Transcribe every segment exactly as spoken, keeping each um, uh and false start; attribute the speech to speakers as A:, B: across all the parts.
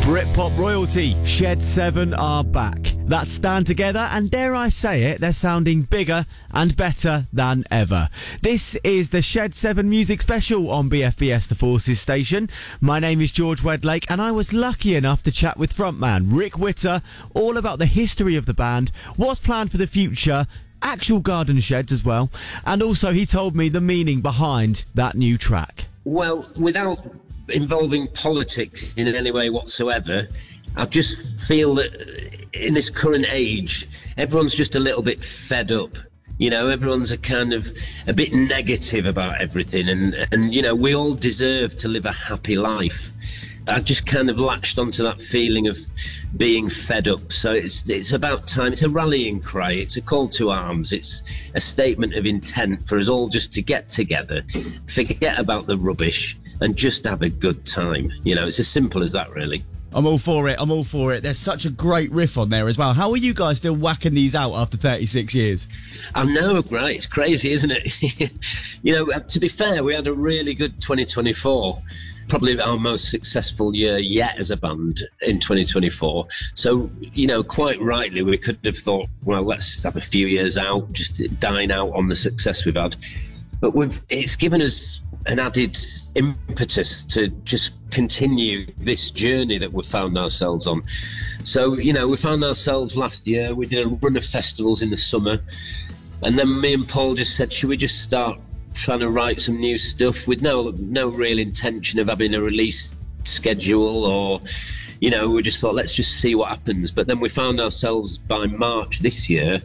A: Britpop royalty, Shed seven are back. That stand together, and dare I say it, they're sounding bigger and better than ever. This is the Shed seven Music Special on B F B S The Forces station. My name is George Wedlake, and I was lucky enough to chat with frontman Rick Witter all about the history of the band, what's planned for the future, actual garden sheds as well, and also he told me the meaning behind that new track.
B: Well, without involving politics in any way whatsoever, I just feel that in this current age, everyone's just a little bit fed up. You know, everyone's a kind of a bit negative about everything, and, and you know, we all deserve to live a happy life. I just kind of latched onto that feeling of being fed up. So it's it's about time. It's a rallying cry. It's a call to arms. It's a statement of intent for us all just to get together, forget about the rubbish, and just have a good time. You know, it's as simple as that, really.
A: I'm all for it. I'm all for it. There's such a great riff on there as well. How are you guys still whacking these out after thirty-six years?
B: I know, right? It's crazy, isn't it? You know, to be fair, we had a really good twenty twenty-four. Probably our most successful year yet as a band in twenty twenty-four. So, you know, quite rightly, we could have thought, well, let's have a few years out, just dine out on the success we've had. But we've it's given us an added impetus to just continue this journey that we've found ourselves on. So, you know, we found ourselves last year, we did a run of festivals in the summer, and then me and Paul just said, should we just start trying to write some new stuff with no no real intention of having a release schedule, or, you know, we just thought, let's just see what happens. But then we found ourselves by March this year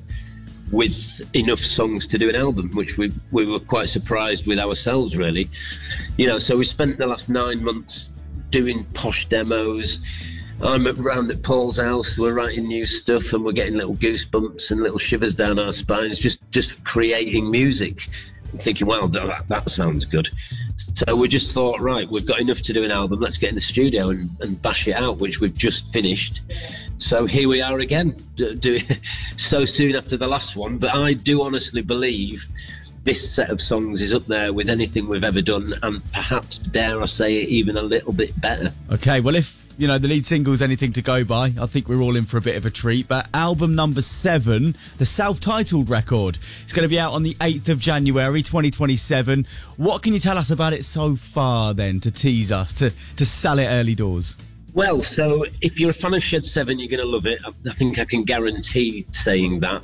B: with enough songs to do an album, which we we were quite surprised with ourselves, really. You know, so we spent the last nine months doing posh demos. I'm around at Paul's house, we're writing new stuff, and we're getting little goosebumps and little shivers down our spines, just just creating music, thinking, well, that, that sounds good. So we just thought, right, we've got enough to do an album, let's get in the studio and, and bash it out, which we've just finished. So here we are again, do, do so soon after the last one. But I do honestly believe this set of songs is up there with anything we've ever done, and perhaps, dare I say it, even a little bit better. Okay, well, if, you know, the lead single's anything to go by, I think we're all in for a bit of a treat. But album number seven, the self-titled record, it's going to be out on the eighth of January twenty twenty-seven. What can you tell us about it so far, then, to tease us, to, to sell it early doors? Well, so if you're a fan of Shed seven, you're going to love it. I think I can guarantee saying that.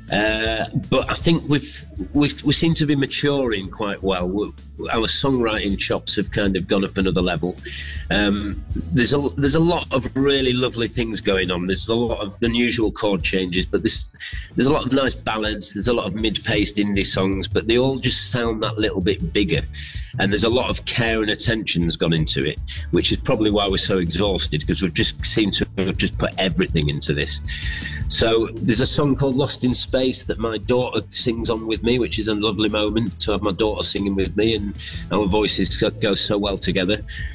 B: Uh, but I think we've, we've we seem to be maturing quite well. We're, our songwriting chops have kind of gone up another level. Um, there's a there's a lot of really lovely things going on. There's a lot of unusual chord changes, but this, there's a lot of nice ballads. There's a lot of mid-paced indie songs, but they all just sound that little bit bigger. And there's a lot of care and attention that's gone into it, which is probably why we're so exhausted, because we've just seemed to have just put everything into this. So there's a song called Lost in Space that my daughter sings on with me, which is a lovely moment to have my daughter singing with me, and our voices go so well together.